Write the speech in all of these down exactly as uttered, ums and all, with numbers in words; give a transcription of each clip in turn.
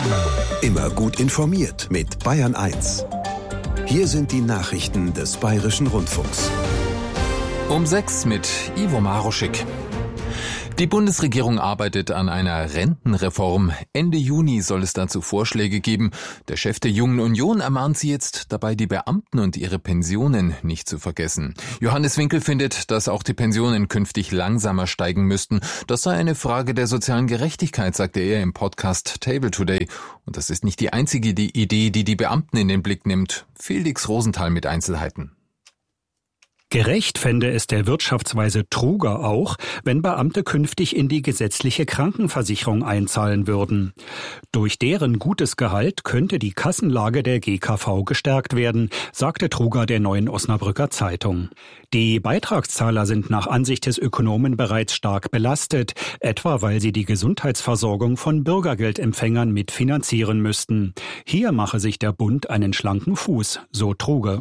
Immer gut informiert mit Bayern eins. Hier sind die Nachrichten des Bayerischen Rundfunks. Um sechs mit Ivo Maruschik. Die Bundesregierung arbeitet an einer Rentenreform. Ende Juni soll es dazu Vorschläge geben. Der Chef der Jungen Union ermahnt sie jetzt dabei, die Beamten und ihre Pensionen nicht zu vergessen. Johannes Winkel findet, dass auch die Pensionen künftig langsamer steigen müssten. Das sei eine Frage der sozialen Gerechtigkeit, sagte er im Podcast Table Today. Und das ist nicht die einzige Idee, die die Beamten in den Blick nimmt. Felix Rosenthal mit Einzelheiten. Gerecht fände es der Wirtschaftsweise Truger auch, wenn Beamte künftig in die gesetzliche Krankenversicherung einzahlen würden. Durch deren gutes Gehalt könnte die Kassenlage der G K V gestärkt werden, sagte Truger der Neuen Osnabrücker Zeitung. Die Beitragszahler sind nach Ansicht des Ökonomen bereits stark belastet, etwa weil sie die Gesundheitsversorgung von Bürgergeldempfängern mitfinanzieren müssten. Hier mache sich der Bund einen schlanken Fuß, so Truger.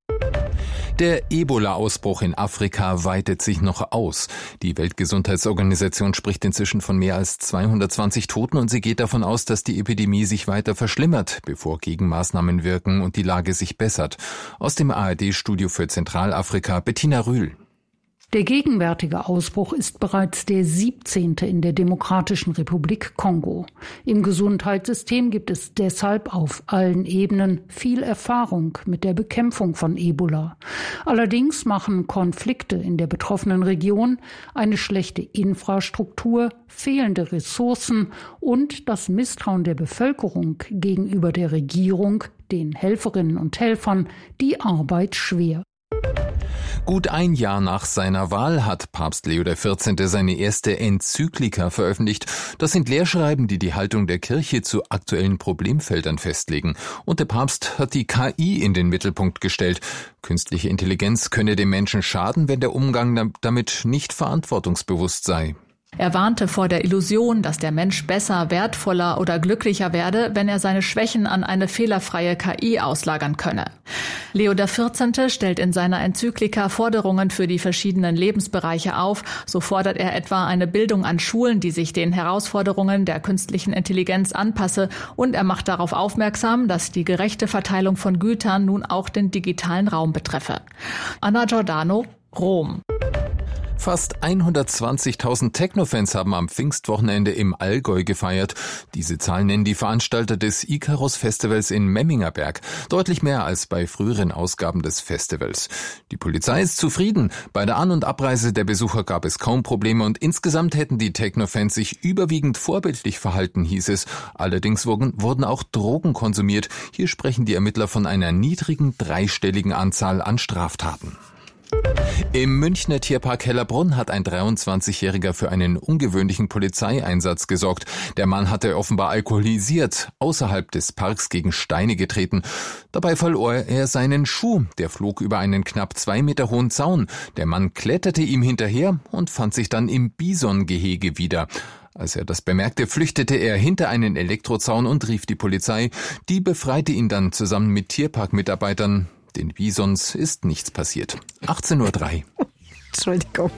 Der Ebola-Ausbruch in Afrika weitet sich noch aus. Die Weltgesundheitsorganisation spricht inzwischen von mehr als zweihundertzwanzig Toten und sie geht davon aus, dass die Epidemie sich weiter verschlimmert, bevor Gegenmaßnahmen wirken und die Lage sich bessert. Aus dem A R D-Studio für Zentralafrika, Bettina Rühl. Der gegenwärtige Ausbruch ist bereits der siebzehnte in der Demokratischen Republik Kongo. Im Gesundheitssystem gibt es deshalb auf allen Ebenen viel Erfahrung mit der Bekämpfung von Ebola. Allerdings machen Konflikte in der betroffenen Region, eine schlechte Infrastruktur, fehlende Ressourcen und das Misstrauen der Bevölkerung gegenüber der Regierung, den Helferinnen und Helfern, die Arbeit schwer. Gut ein Jahr nach seiner Wahl hat Papst Leo der vierzehnte seine erste Enzyklika veröffentlicht. Das sind Lehrschreiben, die die Haltung der Kirche zu aktuellen Problemfeldern festlegen. Und der Papst hat die K I in den Mittelpunkt gestellt. Künstliche Intelligenz könne dem Menschen schaden, wenn der Umgang damit nicht verantwortungsbewusst sei. Er warnte vor der Illusion, dass der Mensch besser, wertvoller oder glücklicher werde, wenn er seine Schwächen an eine fehlerfreie K I auslagern könne. Leo der vierzehnte stellt in seiner Enzyklika Forderungen für die verschiedenen Lebensbereiche auf. So fordert er etwa eine Bildung an Schulen, die sich den Herausforderungen der künstlichen Intelligenz anpasse. Und er macht darauf aufmerksam, dass die gerechte Verteilung von Gütern nun auch den digitalen Raum betreffe. Anna Giordano, Rom. Fast hundertzwanzigtausend Techno-Fans haben am Pfingstwochenende im Allgäu gefeiert. Diese Zahl nennen die Veranstalter des Icarus-Festivals in Memmingerberg. Deutlich mehr als bei früheren Ausgaben des Festivals. Die Polizei ist zufrieden. Bei der An- und Abreise der Besucher gab es kaum Probleme und insgesamt hätten die Techno-Fans sich überwiegend vorbildlich verhalten, hieß es. Allerdings wurden, wurden auch Drogen konsumiert. Hier sprechen die Ermittler von einer niedrigen dreistelligen Anzahl an Straftaten. Im Münchner Tierpark Hellerbrunn hat ein dreiundzwanzigjähriger für einen ungewöhnlichen Polizeieinsatz gesorgt. Der Mann hatte offenbar alkoholisiert außerhalb des Parks gegen Steine getreten. Dabei verlor er seinen Schuh. Der flog über einen knapp zwei Meter hohen Zaun. Der Mann kletterte ihm hinterher und fand sich dann im Bisongehege wieder. Als er das bemerkte, flüchtete er hinter einen Elektrozaun und rief die Polizei. Die befreite ihn dann zusammen mit Tierparkmitarbeitern. Den Bisons ist nichts passiert. achtzehn Uhr drei. Entschuldigung.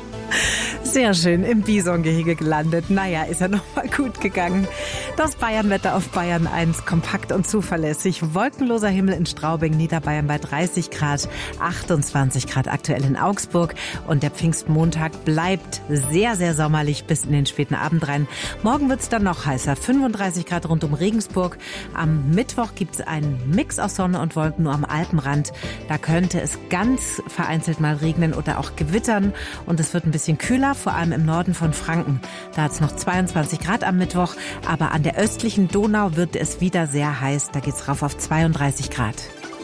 Sehr schön im Bisongehege gelandet. Naja, ist ja noch mal gut gegangen. Das Bayernwetter auf Bayern eins, kompakt und zuverlässig. Wolkenloser Himmel in Straubing, Niederbayern bei dreißig Grad, achtundzwanzig Grad aktuell in Augsburg. Und der Pfingstmontag bleibt sehr, sehr sommerlich bis in den späten Abend rein. Morgen wird's dann noch heißer, fünfunddreißig Grad rund um Regensburg. Am Mittwoch gibt's einen Mix aus Sonne und Wolken nur am Alpenrand. Da könnte es ganz vereinzelt mal regnen oder auch gewittern. Und es wird ein bisschen kühler, vor allem im Norden von Franken. Da hat es noch zweiundzwanzig Grad am Mittwoch, aber an der östlichen Donau wird es wieder sehr heiß. Da geht's rauf auf zweiunddreißig Grad.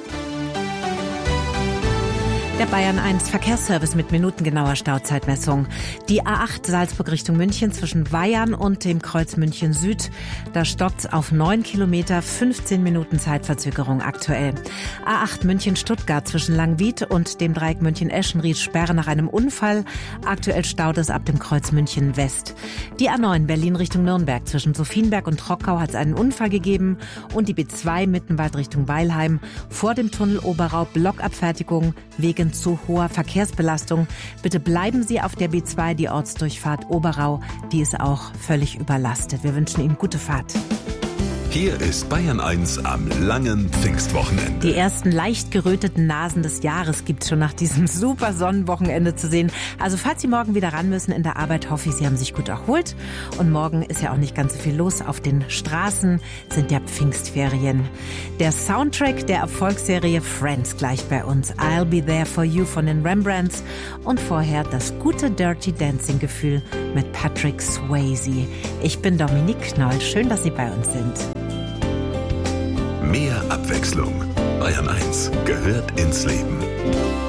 Der Bayern eins Verkehrsservice mit minutengenauer Stauzeitmessung. Die A acht Salzburg Richtung München zwischen Weyarn und dem Kreuz München Süd. Da stockt's auf neun Kilometer, fünfzehn Minuten Zeitverzögerung aktuell. A acht München Stuttgart zwischen Langwied und dem Dreieck München Eschenried Sperre nach einem Unfall. Aktuell staut es ab dem Kreuz München West. Die A neun Berlin Richtung Nürnberg zwischen Sophienberg und Trockau hat es einen Unfall gegeben. Und die B zwei Mittenwald Richtung Weilheim vor dem Tunnel Oberau Blockabfertigung wegen zu hoher Verkehrsbelastung. Bitte bleiben Sie auf der B zwei, die Ortsdurchfahrt Oberau. Die ist auch völlig überlastet. Wir wünschen Ihnen gute Fahrt. Hier ist Bayern eins am langen Pfingstwochenende. Die ersten leicht geröteten Nasen des Jahres gibt's schon nach diesem super Sonnenwochenende zu sehen. Also falls Sie morgen wieder ran müssen in der Arbeit, hoffe ich, Sie haben sich gut erholt. Und morgen ist ja auch nicht ganz so viel los. Auf den Straßen sind ja Pfingstferien. Der Soundtrack der Erfolgsserie Friends gleich bei uns. I'll Be There For You von den Rembrandts. Und vorher das gute Dirty Dancing Gefühl mit Patrick Swayze. Ich bin Dominique Knoll. Schön, dass Sie bei uns sind. Mehr Abwechslung. Bayern eins gehört ins Leben.